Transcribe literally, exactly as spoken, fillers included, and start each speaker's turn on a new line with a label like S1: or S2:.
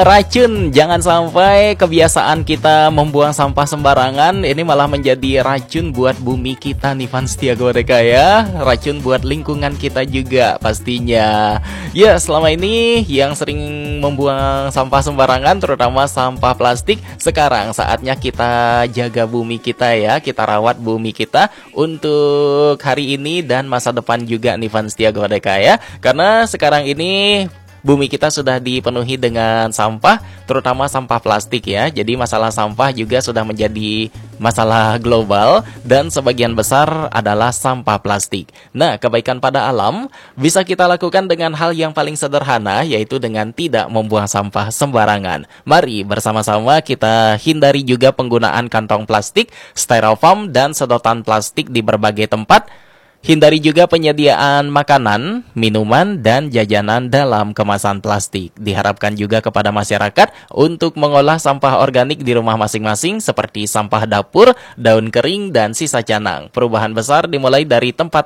S1: Racun, jangan sampai kebiasaan kita membuang sampah sembarangan ini malah menjadi racun buat bumi kita nih fans setia Godeka ya. Racun buat lingkungan kita juga pastinya. Ya, selama ini yang sering membuang sampah sembarangan terutama sampah plastik, sekarang saatnya kita jaga bumi kita ya. Kita rawat bumi kita untuk hari ini dan masa depan juga nih fans setia Godeka ya. Karena sekarang ini bumi kita sudah dipenuhi dengan sampah, terutama sampah plastik ya. Jadi masalah sampah juga sudah menjadi masalah global dan sebagian besar adalah sampah plastik. Nah, kebaikan pada alam bisa kita lakukan dengan hal yang paling sederhana, yaitu dengan tidak membuang sampah sembarangan. Mari bersama-sama kita hindari juga penggunaan kantong plastik, styrofoam, dan sedotan plastik di berbagai tempat. Hindari juga penyediaan makanan, minuman, dan jajanan dalam kemasan plastik. Diharapkan juga kepada masyarakat untuk mengolah sampah organik di rumah masing-masing seperti sampah dapur, daun kering, dan sisa canang. Perubahan besar dimulai dari tempat